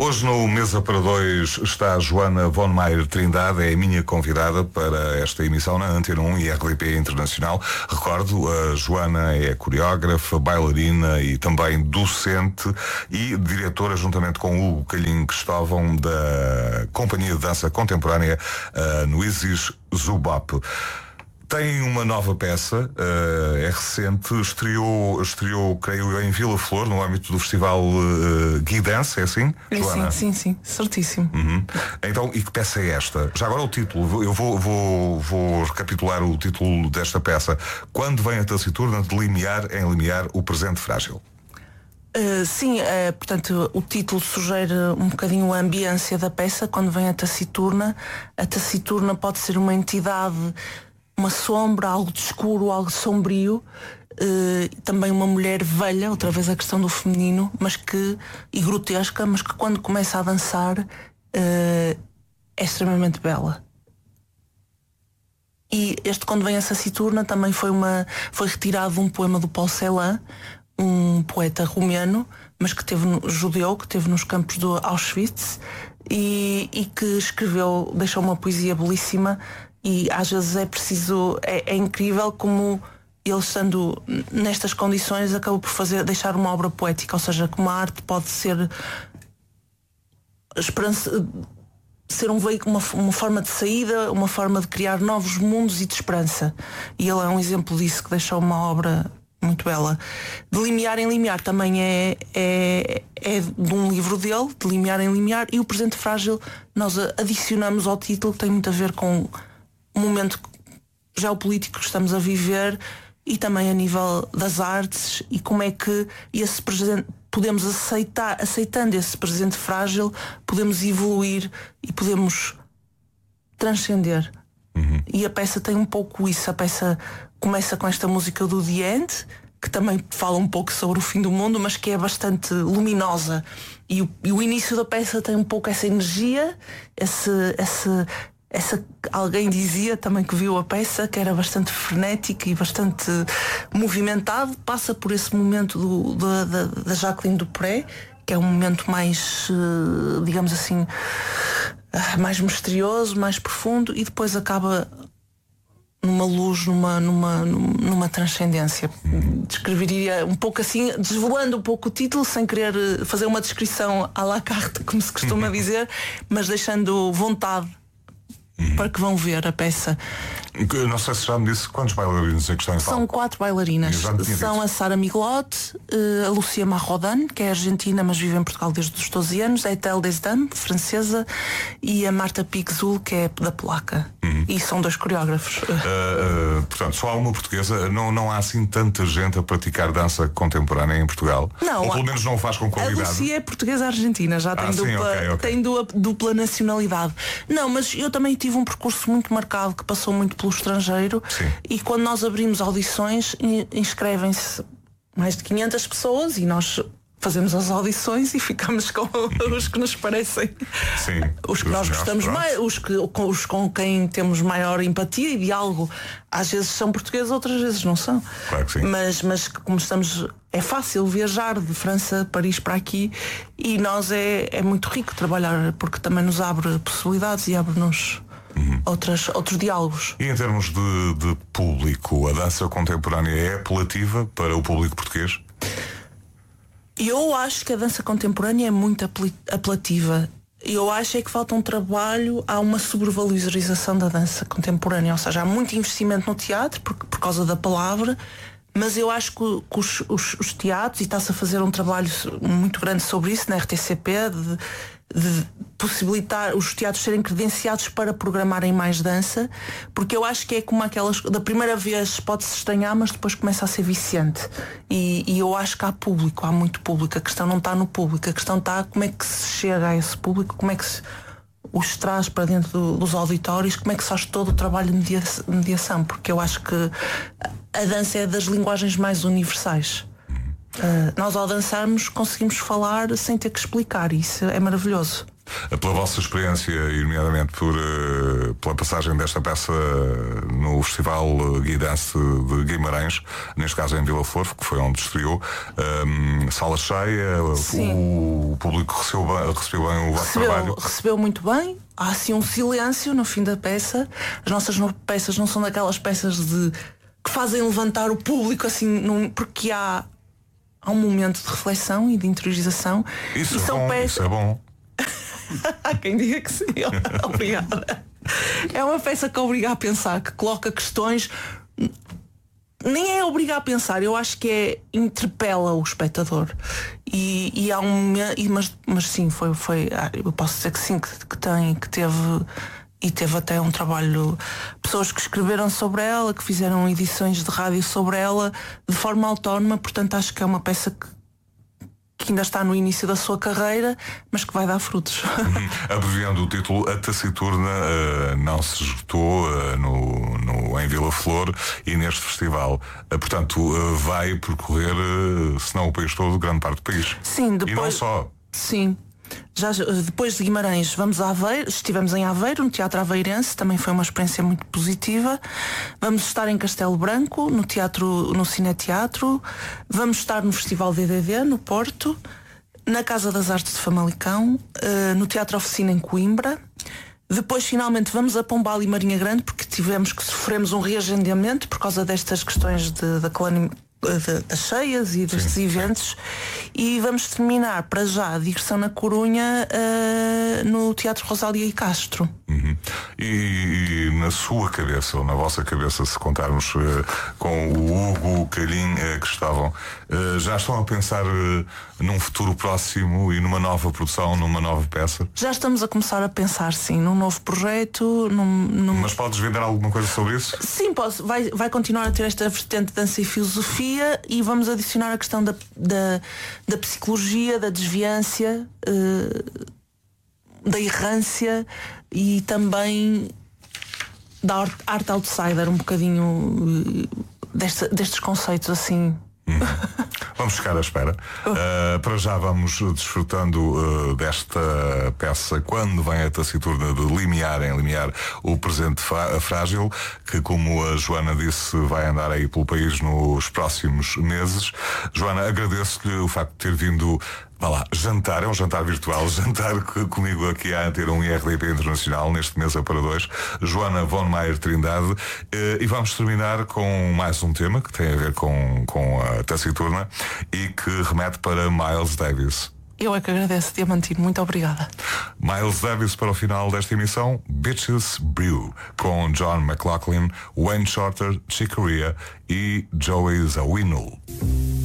Hoje no Mesa para Dois está a Joana von Maier Trindade, é a minha convidada para esta emissão na Antena 1 e RDP Internacional. Recordo, a Joana é coreógrafa, bailarina e também docente e diretora, juntamente com Hugo Calhinho Cristóvão, da Companhia de Dança Contemporânea no Isis Zubap. Tem uma nova peça, é recente, estreou, creio eu, em Vila Flor, no âmbito do festival Gui Dance, é assim? Joana? Sim, certíssimo. Então, e que peça é esta? Já agora o título, eu vou recapitular o título desta peça. Quando vem a taciturna de limiar em limiar o presente frágil? Portanto, o título sugere um bocadinho a ambiência da peça. Quando vem a taciturna pode ser uma entidade, uma sombra, algo de escuro, algo de sombrio, também uma mulher velha, outra vez a questão do feminino, e grotesca, mas que quando começa a dançar é extremamente bela. E quando vem essa taciturna também foi retirado de um poema do Paul Celan, um poeta romeno, mas judeu, que esteve nos campos do Auschwitz e que deixou uma poesia belíssima. E às vezes é incrível como ele, estando nestas condições, acabou por deixar uma obra poética, ou seja, como a arte pode ser um veículo, uma forma de saída, uma forma de criar novos mundos e de esperança. E ele é um exemplo disso, que deixou uma obra muito bela. De limiar em limiar também é de um livro dele, de limiar em limiar, e o presente frágil nós adicionamos ao título, que tem muito a ver com o momento geopolítico que estamos a viver e também a nível das artes, e como é que esse presente podemos aceitando esse presente frágil, podemos evoluir e podemos transcender. E a peça tem um pouco isso. A peça começa com esta música do The End, que também fala um pouco sobre o fim do mundo, mas que é bastante luminosa, e o início da peça tem um pouco essa energia, alguém dizia também que viu a peça que era bastante frenética e bastante movimentado. Passa por esse momento da Jacqueline Dupré, que é um momento mais, digamos assim, mais misterioso, mais profundo, e depois acaba numa luz, numa transcendência. Descreveria um pouco assim, desvelando um pouco o título, sem querer fazer uma descrição à la carte, como se costuma dizer, mas deixando vontade para que vão ver a peça. Não sei se já me disse quantos bailarinos é que estão em palco. São 4 bailarinas. São a Sara Miglot, a Lucia Marrodan, que é argentina, mas vive em Portugal desde os 12 anos, a Ethel Desdam, francesa, e a Marta Pigzul, que é da polaca. E são 2 coreógrafos. Portanto, só há uma portuguesa. Não há assim tanta gente a praticar dança contemporânea em Portugal. Não, ou pelo menos não o faz com qualidade. A Lucia é portuguesa-argentina, já tem tem dupla nacionalidade. Não, mas eu também tive um percurso muito marcado, que passou muito pelo estrangeiro. Sim. E quando nós abrimos audições, inscrevem-se mais de 500 pessoas e nós fazemos as audições e ficamos com os que nos parecem. Sim, os que nós gostamos mais, os com quem temos maior empatia e diálogo. Às vezes são portugueses, outras vezes não são. Claro que sim. Mas como é fácil viajar de França, Paris para aqui, e nós é muito rico trabalhar, porque também nos abre possibilidades e abre-nos outros diálogos. E em termos de público, a dança contemporânea é apelativa para o público português? Eu acho que a dança contemporânea é muito apelativa. Eu acho que falta um trabalho, há uma sobrevalorização da dança contemporânea, ou seja, há muito investimento no teatro por causa da palavra, mas eu acho que os teatros, e está-se a fazer um trabalho muito grande sobre isso na RTCP, de possibilitar os teatros serem credenciados para programarem mais dança, porque eu acho que é como aquelas, da primeira vez pode-se estranhar, mas depois começa a ser viciante, e eu acho que há muito público. A questão não está no público, a questão está como é que se chega a esse público, como é que se os traz para dentro dos auditórios, como é que se faz todo o trabalho de mediação, porque eu acho que a dança é das linguagens mais universais. Nós, ao dançarmos, conseguimos falar sem ter que explicar, e isso é maravilhoso. Pela vossa experiência e nomeadamente pela passagem desta peça no Festival Guidance de Guimarães, neste caso em Vila Flor, que foi onde estreou, sala cheia, o público recebeu bem o vosso trabalho? Recebeu muito bem. Há assim um silêncio no fim da peça. As nossas peças não são daquelas peças que fazem levantar o público assim, porque há um momento de reflexão e de interiorização. Isso é bom. Há quem diga que sim. Obrigada. É uma peça que obriga a pensar, que coloca questões. Nem é obrigar a pensar, eu acho que interpela o espectador. E há mas sim, foi eu posso dizer que sim, que teve até um trabalho, pessoas que escreveram sobre ela, que fizeram edições de rádio sobre ela de forma autónoma. Portanto, acho que é uma peça que ainda está no início da sua carreira, mas que vai dar frutos. Abreviando o título, A Taciturna não se esgotou em Vila Flor e neste festival. Portanto, vai percorrer, se não o país todo, grande parte do país. Sim, depois... E não só. Sim. Já depois de Guimarães vamos a Aveiro. Estivemos em Aveiro, no Teatro Aveirense, também foi uma experiência muito positiva. Vamos estar em Castelo Branco, no Cineteatro. Vamos estar no Festival DDD, no Porto, na Casa das Artes de Famalicão, no Teatro Oficina em Coimbra. Depois finalmente vamos a Pombal e Marinha Grande, porque sofremos um reagendamento por causa destas questões das cheias e destes eventos. E vamos terminar para já a digressão na Corunha, no Teatro Rosália e Castro. E na sua cabeça, ou na vossa cabeça, se contarmos com o Hugo, o Calhin, que estavam, já estão a pensar num futuro próximo e numa nova produção, numa nova peça? Já estamos a começar a pensar, sim, num novo projeto. Mas podes vender alguma coisa sobre isso? Sim, posso. Vai continuar a ter esta vertente de dança e filosofia, e vamos adicionar a questão da psicologia, da desviância, da errância e também da arte outsider, um bocadinho destes conceitos assim. Vamos ficar à espera. Para já vamos desfrutando desta peça Quando Vem a Taciturna, de Limiar em Limiar, o presente frágil, que, como a Joana disse, vai andar aí pelo país nos próximos meses. Joana, agradeço-lhe o facto de ter vindo. Vá lá, jantar, é um jantar virtual, jantar comigo aqui à Antena 1 e RDP Internacional, neste Mesa para Dois, Joana Von Maier Trindade, e vamos terminar com mais um tema que tem a ver com a Taciturna e que remete para Miles Davis. Eu é que agradeço, Diamantino, muito obrigada. Miles Davis para o final desta emissão, Bitches Brew, com John McLaughlin, Wayne Shorter, Chick Corea e Joey Zawinul.